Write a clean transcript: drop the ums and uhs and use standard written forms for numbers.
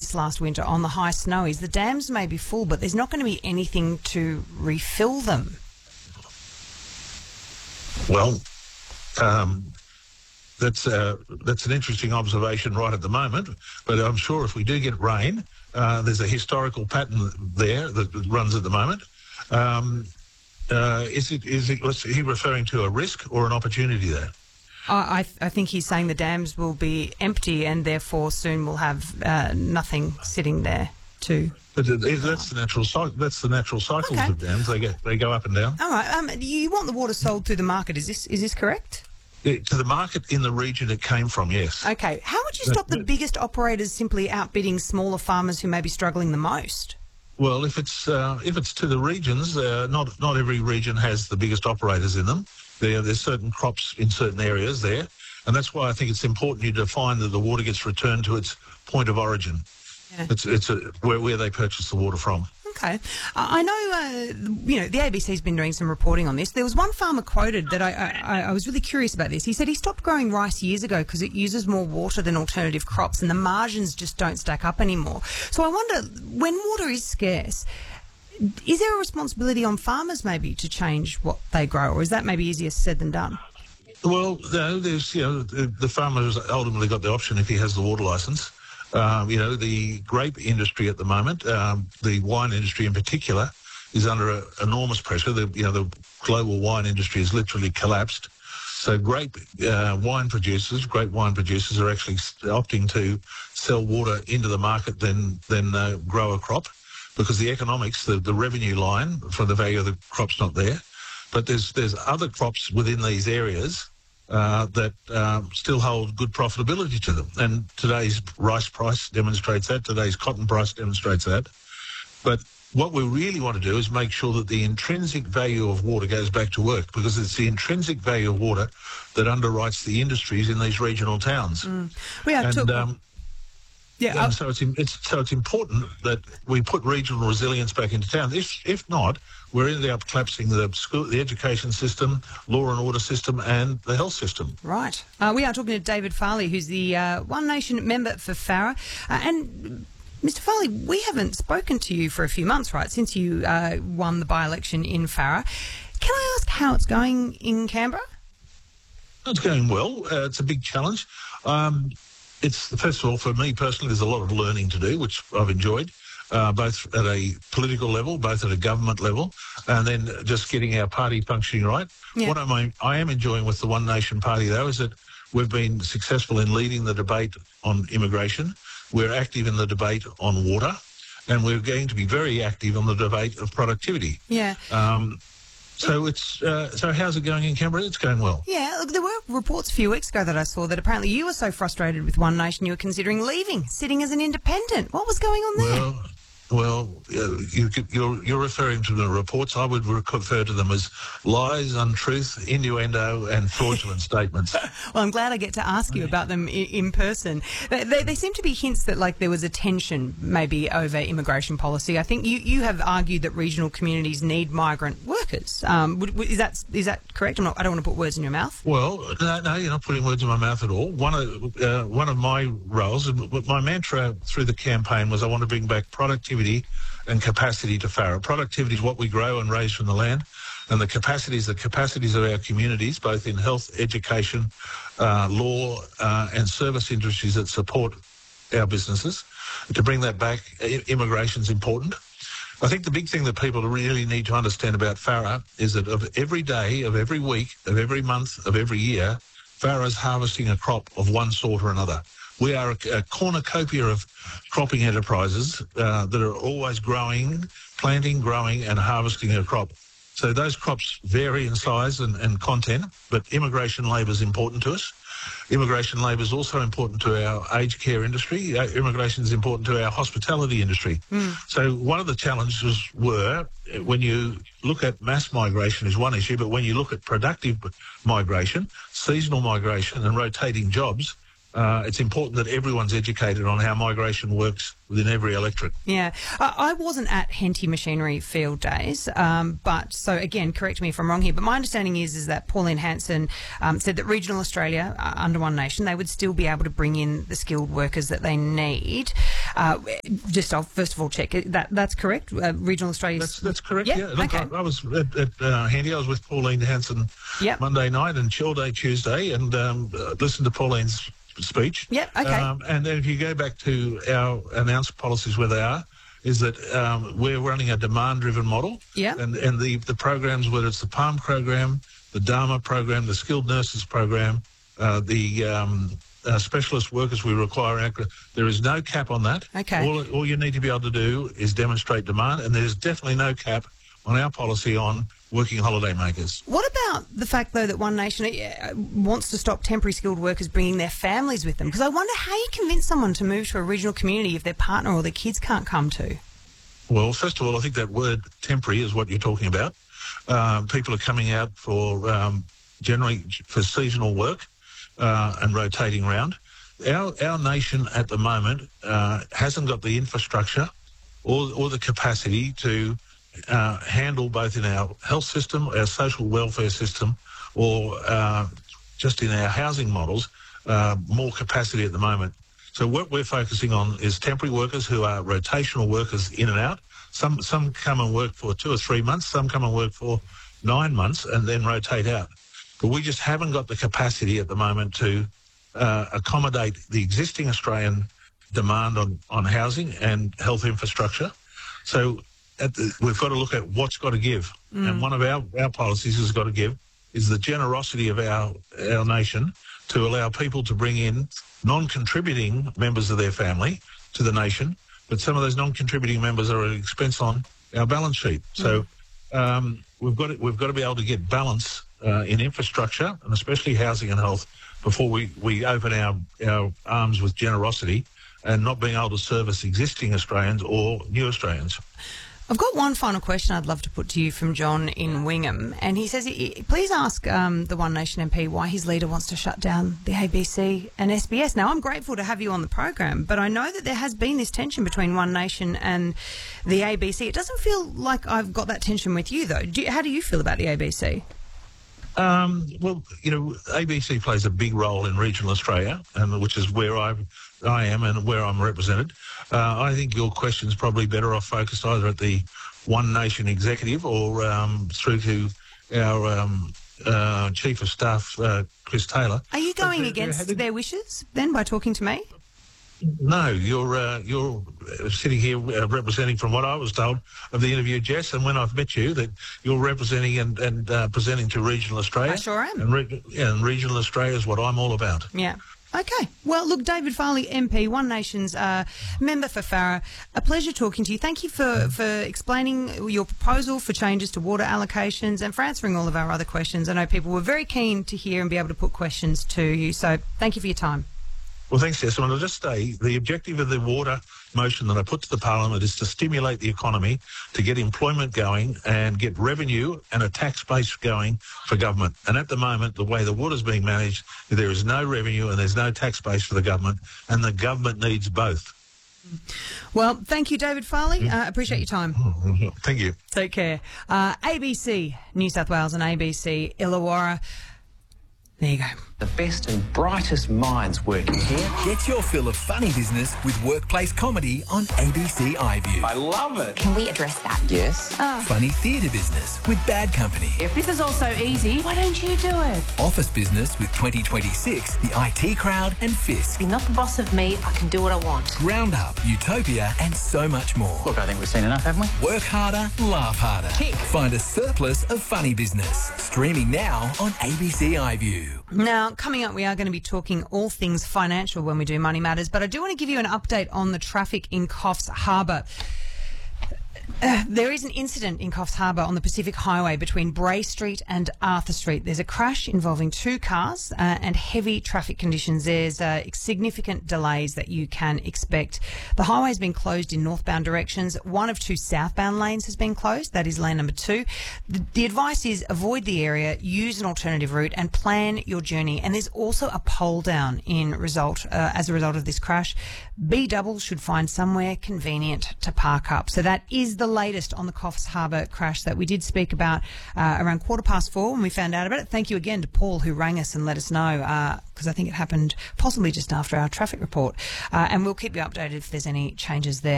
this last winter on the high snowies. The dams may be full, but there's not going to be anything to refill them. Well, that's an interesting observation right at the moment, but I'm sure if we do get rain, there's a historical pattern there that runs at the moment. Is he referring to a risk or an opportunity there? I think he's saying the dams will be empty and therefore soon we'll have nothing sitting there to... But that's the natural cycle. That's the natural cycles of dams. They go up and down. All right. You want the water sold through the market? Is this correct? To the market in the region it came from, yes. Okay. How would you stop the biggest operators simply outbidding smaller farmers who may be struggling the most? Well, if it's to the regions, not every region has the biggest operators in them. There's certain crops in certain areas there, and that's why I think it's important you define that the water gets returned to its point of origin. Yeah. It's where they purchase the water from. Okay. I know, the ABC's been doing some reporting on this. There was one farmer quoted that I was really curious about this. He said he stopped growing rice years ago because it uses more water than alternative crops and the margins just don't stack up anymore. So I wonder, when water is scarce, is there a responsibility on farmers maybe to change what they grow, or is that maybe easier said than done? Well, no, there's, the farmer has ultimately got the option if he has the water licence. The grape industry at the moment, the wine industry in particular, is under enormous pressure. The global wine industry has literally collapsed. So grape wine producers are actually opting to sell water into the market than grow a crop, because the economics, the revenue line for the value of the crop's not there. But there's other crops within these areas that still hold good profitability to them. And today's rice price demonstrates that. Today's cotton price demonstrates that. But what we really want to do is make sure that the intrinsic value of water goes back to work, because it's the intrinsic value of water that underwrites the industries in these regional towns. So it's important that we put regional resilience back into town. If not, we're ending up collapsing the education system, law and order system, and the health system. Right. We are talking to David Farley, who's the One Nation member for Farrer. And Mr. Farley, we haven't spoken to you for a few months, right, since you won the by-election in Farrer. Can I ask how it's going in Canberra? It's going well. It's a big challenge. First of all, for me personally, there's a lot of learning to do, which I've enjoyed, both at a political level, both at a government level, and then just getting our party functioning right. Yeah. What I am enjoying with the One Nation Party, though, is that we've been successful in leading the debate on immigration. We're active in the debate on water, and we're going to be very active on the debate of productivity. Yeah. So how's it going in Canberra? It's going well. Yeah, look, there were reports a few weeks ago that I saw that apparently you were so frustrated with One Nation you were considering leaving, sitting as an independent. What was going on there? Well, you're referring to the reports. I would refer to them as lies, untruth, innuendo, and fraudulent statements. Well, I'm glad I get to ask you about them in person. They seem to be hints that, like, there was a tension maybe over immigration policy. I think you have argued that regional communities need migrant workers. Is that correct? I don't want to put words in your mouth. Well, no, you're not putting words in my mouth at all. One of my roles, my mantra through the campaign was I want to bring back productivity and capacity to Farrer. Productivity is what we grow and raise from the land, and the capacities of our communities, both in health, education, law, and service industries that support our businesses. To bring that back, immigration is important. I think the big thing that people really need to understand about Farrer is that of every day, of every week, of every month, of every year, Farrer's harvesting a crop of one sort or another. We are a cornucopia of cropping enterprises that are always planting, growing and harvesting a crop. So those crops vary in size and content, but immigration labour is important to us. Immigration labour is also important to our aged care industry. Immigration is important to our hospitality industry. So one of the challenges were, when you look at mass migration is one issue, but when you look at productive migration, seasonal migration and rotating jobs, it's important that everyone's educated on how migration works within every electorate. Yeah. I wasn't at Henty Machinery Field Days, but so again, correct me if I'm wrong here, but my understanding is that Pauline Hanson said that regional Australia, under One Nation, they would still be able to bring in the skilled workers that they need. I'll first of all check that's correct. Regional Australia. That's correct. Yep. Yeah. Look, Okay. I was at Henty. I was with Pauline Hanson Yep. Monday night and Chill Day Tuesday, and listened to Pauline's speech. Yep, okay. And then if you go back to our announced policies where they are, is that we're running a demand-driven model. Yeah. And the programs, whether it's the PALM program, the Dharma program, the skilled nurses program, the specialist workers we require, there is no cap on that. Okay. All you need to be able to do is demonstrate demand, and there's definitely no cap on our policy on working holiday makers. What about the fact, though, that One Nation wants to stop temporary skilled workers bringing their families with them? Because I wonder how you convince someone to move to a regional community if their partner or their kids can't come to. Well, first of all, I think that word temporary is what you're talking about. People are coming out for generally for seasonal work and rotating around. Our nation at the moment hasn't got the infrastructure or the capacity to handle, both in our health system, our social welfare system, or just in our housing models, more capacity at the moment. So what we're focusing on is temporary workers who are rotational workers in and out. Some come and work for 2 or 3 months, some come and work for 9 months and then rotate out. But we just haven't got the capacity at the moment to accommodate the existing Australian demand on housing and health infrastructure. So we've got to look at what's got to give. And one of our policies has got to give is the generosity of our nation to allow people to bring in non-contributing members of their family to the nation, but some of those non-contributing members are at expense on our balance sheet. So we've got to be able to get balance in infrastructure, and especially housing and health, before we open our arms with generosity and not being able to service existing Australians or new Australians. I've got one final question I'd love to put to you from John in Wingham, and he says, please ask the One Nation MP why his leader wants to shut down the ABC and SBS. Now, I'm grateful to have you on the program, but I know that there has been this tension between One Nation and the ABC. It doesn't feel like I've got that tension with you, though. How do you feel about the ABC? Well, ABC plays a big role in regional Australia, and which is where I am and where I'm represented. I think your question's probably better off focused either at the One Nation executive or through to our Chief of Staff, Chris Taylor. Are you going against their wishes then by talking to me? No, you're sitting here representing, from what I was told of the interview, Jess, and when I've met you, that you're representing and presenting to regional Australia. I sure am. And regional Australia is what I'm all about. Yeah. Okay. Well, look, David Farley, MP, One Nation's member for Farrer, a pleasure talking to you. Thank you for explaining your proposal for changes to water allocations and for answering all of our other questions. I know people were very keen to hear and be able to put questions to you, so thank you for your time. Well, thanks, Jess. And I'll just say the objective of the water motion that I put to the Parliament is to stimulate the economy, to get employment going and get revenue and a tax base going for government. And at the moment, the way the water's being managed, there is no revenue and there's no tax base for the government, and the government needs both. Well, thank you, David Farley. Appreciate your time. Thank you. Take care. ABC New South Wales and ABC Illawarra. There you go. The best and brightest minds working here. Get your fill of funny business with workplace comedy on ABC iView. I love it. Can we address that? Yes. Funny theatre business with Bad Company. If this is all so easy, why don't you do it? Office business with 2026, the IT Crowd and Fisk. You're not the boss of me. I can do what I want. Roundup, Utopia and so much more. Look, I think we've seen enough, haven't we? Work harder, laugh harder. Tick. Find a surplus of funny business. Streaming now on ABC iView. Now, coming up, we are going to be talking all things financial when we do Money Matters, but I do want to give you an update on the traffic in Coffs Harbour. There is an incident in Coffs Harbour on the Pacific Highway between Bray Street and Arthur Street. There's a crash involving two cars and heavy traffic conditions. There's significant delays that you can expect. The highway has been closed in northbound directions. One of two southbound lanes has been closed. That is lane number 2. The advice is avoid the area, use an alternative route and plan your journey. And there's also a pole down as a result of this crash. B-doubles should find somewhere convenient to park up. So that is the latest on the Coffs Harbour crash that we did speak about around 4:15 when we found out about it. Thank you again to Paul who rang us and let us know because I think it happened possibly just after our traffic report. And we'll keep you updated if there's any changes there.